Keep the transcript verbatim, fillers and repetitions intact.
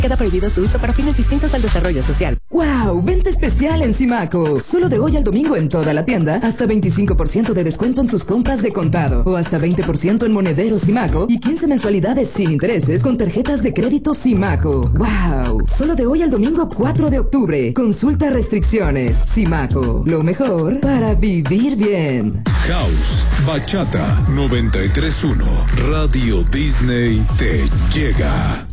Queda prohibido su uso para fines distintos al desarrollo social. ¡Wow! Venta especial en Simaco. Solo de hoy al domingo en toda la tienda, hasta veinticinco por ciento de descuento en tus compras de contado. O hasta veinte por ciento en monedero Simaco y quince mensualidades sin intereses con tarjetas de crédito Simaco. ¡Wow! Solo de hoy al domingo cuatro de octubre. Consulta restricciones. Simaco. Lo mejor para vivir bien. House, Bachata noventa y tres punto uno. Radio Disney te llega.